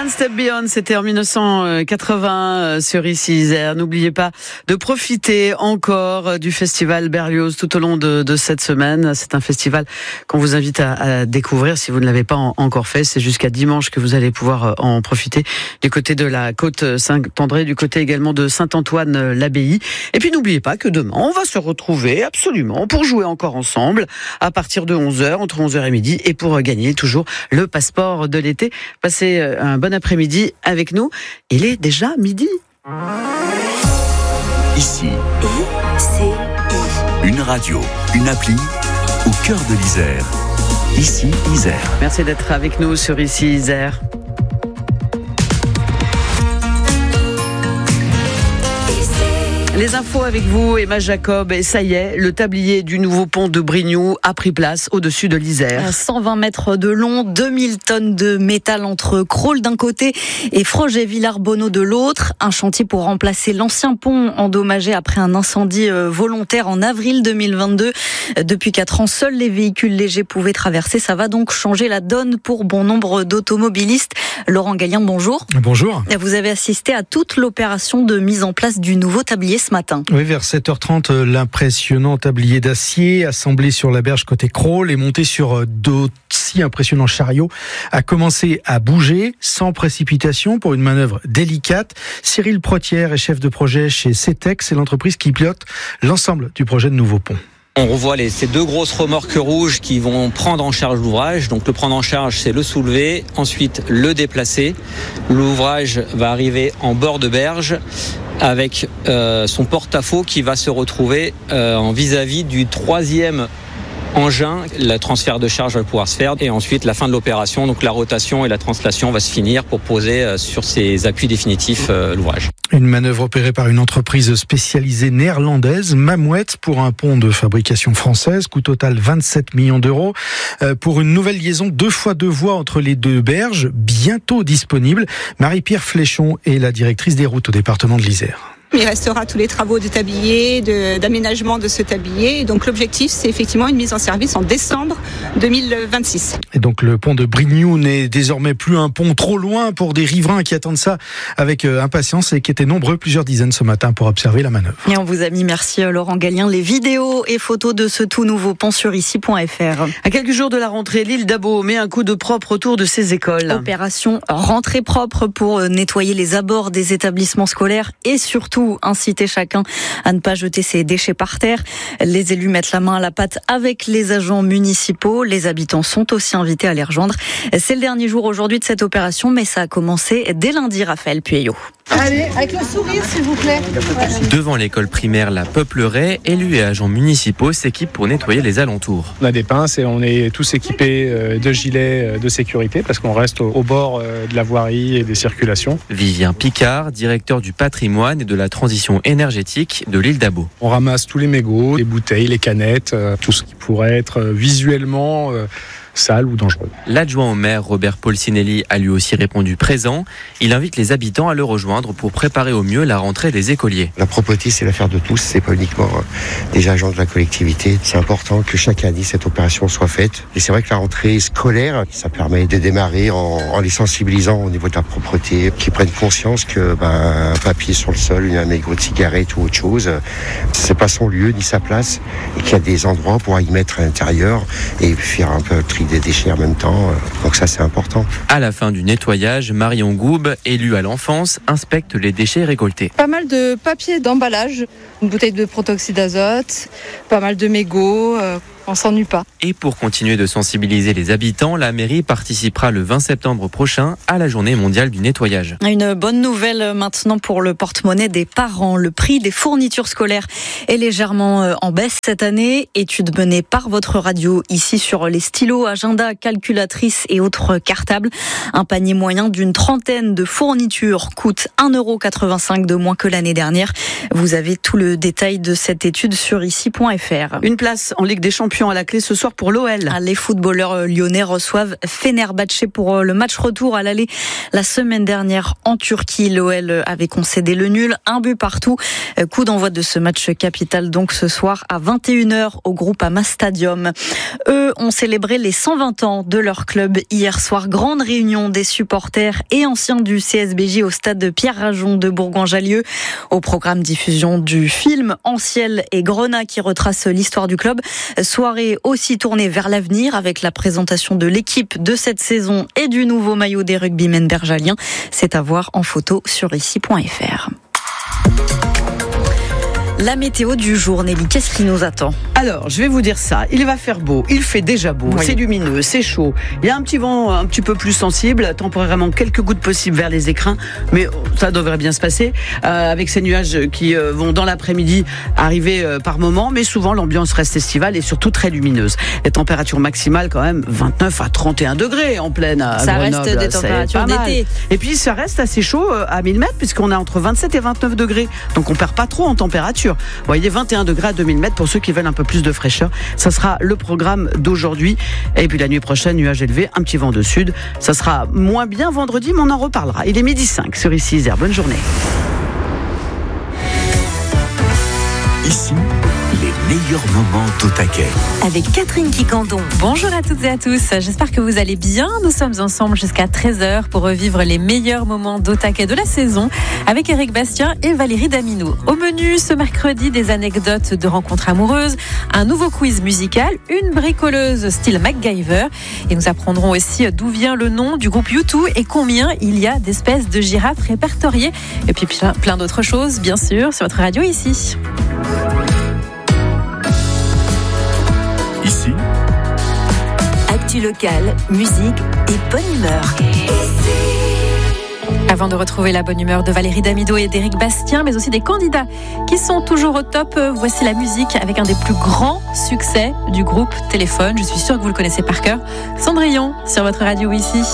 Step Beyond, c'était en 1980 sur Isère. N'oubliez pas de profiter encore du festival Berlioz tout au long de cette semaine. C'est un festival qu'on vous invite à découvrir si vous ne l'avez pas encore fait. C'est jusqu'à dimanche que vous allez pouvoir en profiter du côté de la côte Saint-André, du côté également de Saint-Antoine-l'Abbaye. Et puis n'oubliez pas que demain, on va se retrouver absolument pour jouer encore ensemble à partir de 11h, entre 11h et midi, et pour gagner toujours le passeport de l'été. Passez un bon après-midi avec nous. Il est déjà midi. Ici, une radio, une appli au cœur de l'Isère. Ici, Isère. Merci d'être avec nous sur Ici, Isère. Les infos avec vous, Emma Jacob. Et ça y est, le tablier du nouveau pont de Brignoux a pris place au-dessus de l'Isère. 120 mètres de long, 2000 tonnes de métal entre Crolles d'un côté et Froget-Villars-Bonneau de l'autre. Un chantier pour remplacer l'ancien pont endommagé après un incendie volontaire en avril 2022. Depuis 4 ans, seuls les véhicules légers pouvaient traverser. Ça va donc changer la donne pour bon nombre d'automobilistes. Laurent Gallien, bonjour. Bonjour. Vous avez assisté à toute l'opération de mise en place du nouveau tablier ce matin. Oui, vers 7h30, l'impressionnant tablier d'acier assemblé sur la berge côté Crolles et monté sur d'aussi impressionnants chariots a commencé à bouger sans précipitation pour une manœuvre délicate. Cyril Protière est chef de projet chez CETEC, c'est l'entreprise qui pilote l'ensemble du projet de nouveau pont. On revoit ces 2 grosses remorques rouges qui vont prendre en charge l'ouvrage. Donc le prendre en charge, c'est le soulever, ensuite le déplacer. L'ouvrage va arriver en bord de berge avec son porte-à-faux qui va se retrouver en vis-à-vis du 3e engin. Le transfert de charge va pouvoir se faire et ensuite la fin de l'opération, donc la rotation et la translation va se finir pour poser sur ses appuis définitifs l'ouvrage. Une manœuvre opérée par une entreprise spécialisée néerlandaise, Mamouette, pour un pont de fabrication française, coût total 27 millions d'euros, pour une nouvelle liaison 2x2 voies entre les 2 berges, bientôt disponible. Marie-Pierre Fléchon est la directrice des routes au département de l'Isère. Il restera tous les travaux de tablier, d'aménagement de ce tablier. Donc l'objectif, c'est effectivement une mise en service en décembre 2026. Et donc le pont de Brignoux n'est désormais plus un pont trop loin pour des riverains qui attendent ça avec impatience et qui étaient nombreux, plusieurs dizaines ce matin, pour observer la manœuvre. Et on vous a mis, merci Laurent Gallien, les vidéos et photos de ce tout nouveau pont sur ici.fr. À quelques jours de la rentrée, l'île d'Abo met un coup de propre autour de ses écoles. Opération rentrée propre pour nettoyer les abords des établissements scolaires et surtout inciter chacun à ne pas jeter ses déchets par terre. Les élus mettent la main à la pâte avec les agents municipaux. Les habitants sont aussi invités à les rejoindre. C'est le dernier jour aujourd'hui de cette opération, mais ça a commencé dès lundi, Raphaël Pueyo. Allez, avec le sourire s'il vous plaît. Devant l'école primaire La Peuplerée, élus et agents municipaux s'équipent pour nettoyer les alentours. On a des pinces et on est tous équipés de gilets de sécurité parce qu'on reste au bord de la voirie et des circulations. Vivien Picard, directeur du patrimoine et de la transition énergétique de l'île d'Abo. On ramasse tous les mégots, les bouteilles, les canettes, tout ce qui pourrait être visuellement sale ou dangereux. L'adjoint au maire Robert Polsinelli a lui aussi répondu présent. Il invite les habitants à le rejoindre pour préparer au mieux la rentrée des écoliers. La propreté, c'est l'affaire de tous, c'est pas uniquement des agents de la collectivité. C'est important que chaque année cette opération soit faite. Et c'est vrai que la rentrée scolaire, ça permet de démarrer en les sensibilisant au niveau de la propreté, qu'ils prennent conscience que un papier sur le sol, un mégot de cigarette ou autre chose, c'est pas son lieu ni sa place, et qu'il y a des endroits pour y mettre à l'intérieur et faire un peu le tri des déchets en même temps, donc ça c'est important. À la fin du nettoyage, Marion Goub, élue à l'enfance, inspecte les déchets récoltés. Pas mal de papier d'emballage, une bouteille de protoxyde d'azote, pas mal de mégots, on s'ennuie pas. Et pour continuer de sensibiliser les habitants, la mairie participera le 20 septembre prochain à la journée mondiale du nettoyage. Une bonne nouvelle maintenant pour le porte-monnaie des parents. Le prix des fournitures scolaires est légèrement en baisse cette année. Étude menée par votre radio ici sur les stylos, agendas, calculatrices et autres cartables. Un panier moyen d'une trentaine de fournitures coûte 1,85 € de moins que l'année dernière. Vous avez tout le détail de cette étude sur ici.fr. Une place en Ligue des Champions champions à la clé ce soir pour l'OL. Les footballeurs lyonnais reçoivent Fenerbahçe pour le match retour à l'aller la semaine dernière en Turquie. L'OL avait concédé le nul, 1 but partout. Coup d'envoi de ce match capital donc ce soir à 21h au Groupama Stadium. Eux ont célébré les 120 ans de leur club hier soir. Grande réunion des supporters et anciens du CSBJ au stade Pierre-Rajon de Bourgoin-Jallieu. Au programme diffusion du film Anciel et Grenat qui retrace l'histoire du club. Soirée aussi tournée vers l'avenir avec la présentation de l'équipe de cette saison et du nouveau maillot des rugbymen bergaliens. C'est à voir en photo sur ici.fr. La météo du jour, Nelly, qu'est-ce qui nous attend ? Alors, je vais vous dire ça. Il va faire beau. Il fait déjà beau. Oui. C'est lumineux, c'est chaud. Il y a un petit vent un petit peu plus sensible. Temporairement, quelques gouttes possibles vers les écrins. Mais ça devrait bien se passer. Avec ces nuages qui vont dans l'après-midi arriver par moment. Mais souvent, l'ambiance reste estivale et surtout très lumineuse. Les températures maximales, quand même, 29 à 31 degrés en pleine à ça Grenoble. Reste des températures d'été. Et puis, ça reste assez chaud à 1000 mètres puisqu'on est entre 27 et 29 degrés. Donc, on perd pas trop en température. Vous voyez, 21 degrés à 2000 mètres pour ceux qui veulent un peu plus de fraîcheur. Ça sera le programme d'aujourd'hui. Et puis la nuit prochaine, nuages élevés, un petit vent de sud. Ça sera moins bien vendredi, mais on en reparlera. Il est 12h05 sur ici Isère. Bonne journée. Ici, les meilleurs moments d'Au Taquet. Avec Catherine Quicandon. Bonjour à toutes et à tous. J'espère que vous allez bien. Nous sommes ensemble jusqu'à 13h pour revivre les meilleurs moments d'Au Taquet de la saison avec Éric Bastien et Valérie Damineau. Au menu, ce mercredi, des anecdotes de rencontres amoureuses, un nouveau quiz musical, une bricoleuse style MacGyver. Et nous apprendrons aussi d'où vient le nom du groupe U2 et combien il y a d'espèces de girafes répertoriées. Et puis plein d'autres choses, bien sûr, sur votre radio ici. Ici, actu locale, musique et bonne humeur. Avant de retrouver la bonne humeur de Valérie Damineau et d'Éric Bastien, mais aussi des candidats qui sont toujours au top, voici la musique avec un des plus grands succès du groupe Téléphone. Je suis sûre que vous le connaissez par cœur. Cendrillon sur votre radio ici.